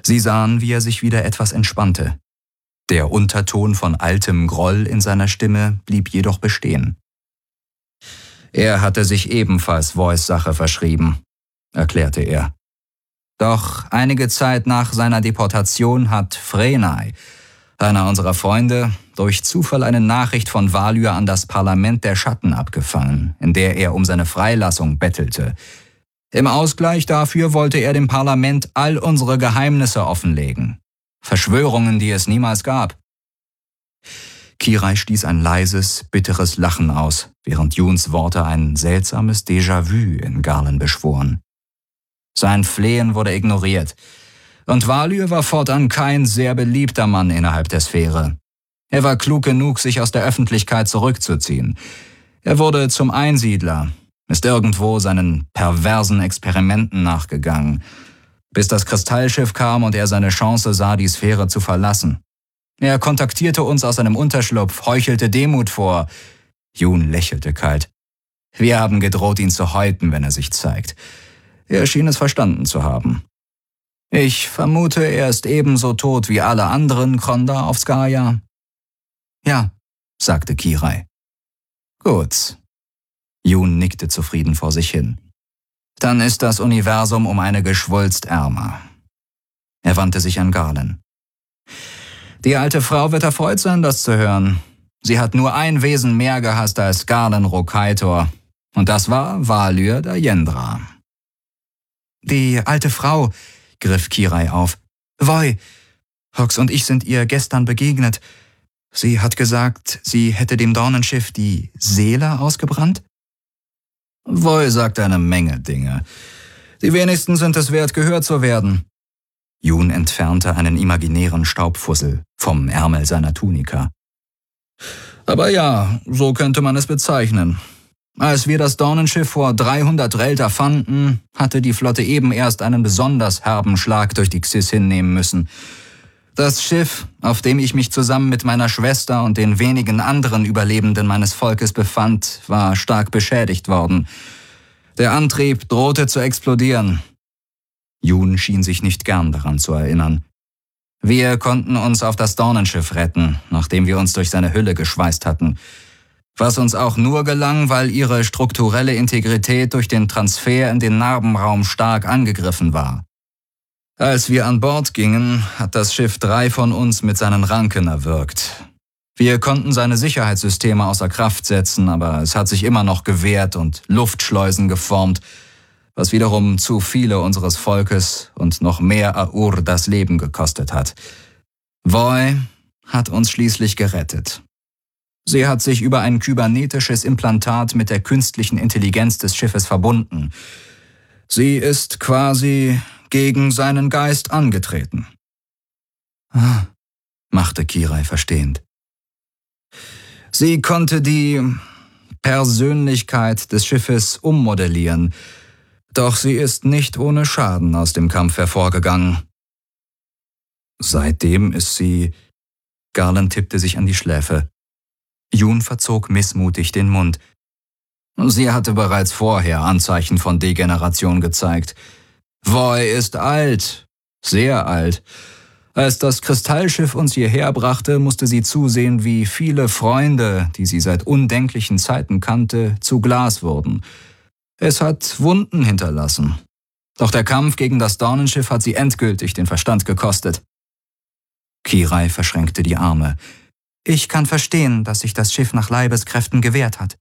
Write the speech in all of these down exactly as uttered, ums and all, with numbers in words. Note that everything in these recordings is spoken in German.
Sie sahen, wie er sich wieder etwas entspannte. Der Unterton von altem Groll in seiner Stimme blieb jedoch bestehen. Er hatte sich ebenfalls Voys Sache verschrieben, erklärte er. Doch einige Zeit nach seiner Deportation hat Frenay, einer unserer Freunde, durch Zufall eine Nachricht von Valyr an das Parlament der Schatten abgefangen, in der er um seine Freilassung bettelte. Im Ausgleich dafür wollte er dem Parlament all unsere Geheimnisse offenlegen. Verschwörungen, die es niemals gab. Kirai stieß ein leises, bitteres Lachen aus, während Yuns Worte ein seltsames Déjà-vu in Garland beschworen. Sein Flehen wurde ignoriert, und Valyr war fortan kein sehr beliebter Mann innerhalb der Sphäre. Er war klug genug, sich aus der Öffentlichkeit zurückzuziehen. Er wurde zum Einsiedler, ist irgendwo seinen perversen Experimenten nachgegangen, bis das Kristallschiff kam und er seine Chance sah, die Sphäre zu verlassen. Er kontaktierte uns aus seinem Unterschlupf, heuchelte Demut vor. Yun lächelte kalt. Wir haben gedroht, ihn zu häuten, wenn er sich zeigt. Er schien es verstanden zu haben. Ich vermute, er ist ebenso tot wie alle anderen Kronda auf Skaya. Ja, sagte Kirai. Gut. Yun nickte zufrieden vor sich hin. Dann ist das Universum um eine Geschwulst ärmer. Er wandte sich an Garland. Die alte Frau wird erfreut sein, das zu hören. Sie hat nur ein Wesen mehr gehasst als Garland Rokaitor, und das war Valyr Dayendra. Die alte Frau, griff Kirai auf. Voy, Hox und ich sind ihr gestern begegnet. Sie hat gesagt, sie hätte dem Dornenschiff die Seele ausgebrannt? Voy sagt eine Menge Dinge. Die wenigsten sind es wert, gehört zu werden. Yun entfernte einen imaginären Staubfussel vom Ärmel seiner Tunika. Aber ja, so könnte man es bezeichnen. Als wir das Dornenschiff vor dreihundert Relter fanden, hatte die Flotte eben erst einen besonders herben Schlag durch die Xys hinnehmen müssen. Das Schiff, auf dem ich mich zusammen mit meiner Schwester und den wenigen anderen Überlebenden meines Volkes befand, war stark beschädigt worden. Der Antrieb drohte zu explodieren. Yun schien sich nicht gern daran zu erinnern. Wir konnten uns auf das Dornenschiff retten, nachdem wir uns durch seine Hülle geschweißt hatten. Was uns auch nur gelang, weil ihre strukturelle Integrität durch den Transfer in den Narbenraum stark angegriffen war. Als wir an Bord gingen, hat das Schiff drei von uns mit seinen Ranken erwürgt. Wir konnten seine Sicherheitssysteme außer Kraft setzen, aber es hat sich immer noch gewehrt und Luftschleusen geformt, was wiederum zu viele unseres Volkes und noch mehr Aur das Leben gekostet hat. Voy hat uns schließlich gerettet. Sie hat sich über ein kybernetisches Implantat mit der künstlichen Intelligenz des Schiffes verbunden. Sie ist quasi gegen seinen Geist angetreten. Ah, machte Kirai verstehend. Sie konnte die Persönlichkeit des Schiffes ummodellieren, doch sie ist nicht ohne Schaden aus dem Kampf hervorgegangen. Seitdem ist sie... Garland tippte sich an die Schläfe. Yun verzog missmutig den Mund. Sie hatte bereits vorher Anzeichen von Degeneration gezeigt. Voy ist alt, sehr alt. Als das Kristallschiff uns hierher brachte, musste sie zusehen, wie viele Freunde, die sie seit undenklichen Zeiten kannte, zu Glas wurden. Es hat Wunden hinterlassen. Doch der Kampf gegen das Dornenschiff hat sie endgültig den Verstand gekostet. Kirai verschränkte die Arme. Ich kann verstehen, dass sich das Schiff nach Leibeskräften gewehrt hat.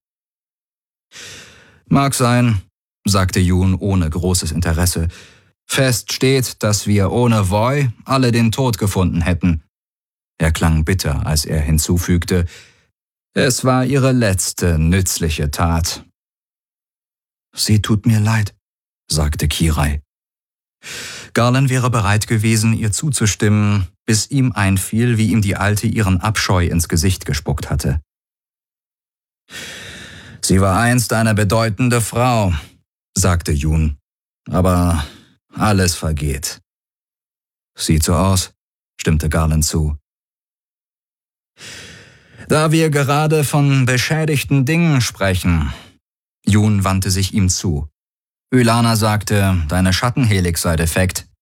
Mag sein, sagte Yun ohne großes Interesse. Fest steht, dass wir ohne Voy alle den Tod gefunden hätten. Er klang bitter, als er hinzufügte, es war ihre letzte nützliche Tat. Sie tut mir leid, sagte Kirai. Garland wäre bereit gewesen, ihr zuzustimmen, bis ihm einfiel, wie ihm die Alte ihren Abscheu ins Gesicht gespuckt hatte. Sie war einst eine bedeutende Frau, sagte Yun, aber alles vergeht. Sieht so aus, stimmte Garland zu. Da wir gerade von beschädigten Dingen sprechen. Yun wandte sich ihm zu. Ylana sagte, deine Schattenhelix sei defekt.